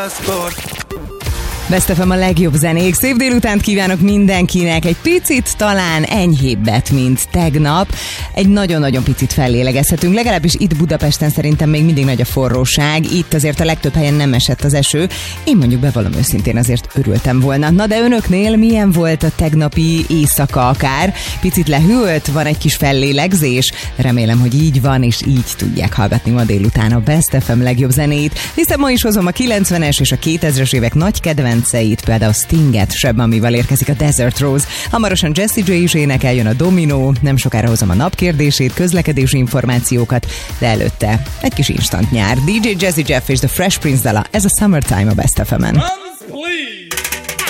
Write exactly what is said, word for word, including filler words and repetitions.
Best ef em a legjobb zenék. Szép délutánt kívánok mindenkinek. Egy picit talán enyhébbet, mint tegnap. Egy nagyon-nagyon picit fellélegezhetünk. Legalábbis itt Budapesten szerintem még mindig nagy a forróság. Itt azért a legtöbb helyen nem esett az eső. Én mondjuk bevallom őszintén azért örültem volna. Na de önöknél milyen volt a tegnapi éjszaka akár? Picit lehűlt? Van egy kis fellélegzés? Remélem, hogy így van, és így tudják hallgatni ma délután a Best ef em legjobb zenét. Hiszen ma is hozom a kilencvenes és a kétezres évek nagy kedvenc például Stinget, Seb Mamival érkezik a Desert Rose. Hamarosan Jessie J is énekel, jön a Domino, nem sokára hozom a napkérdését, közlekedési információkat, de előtte egy kis instant nyár. dé dzsé Jazzy Jeff és The Fresh Prince dala, ez a Summertime a Best ef emen.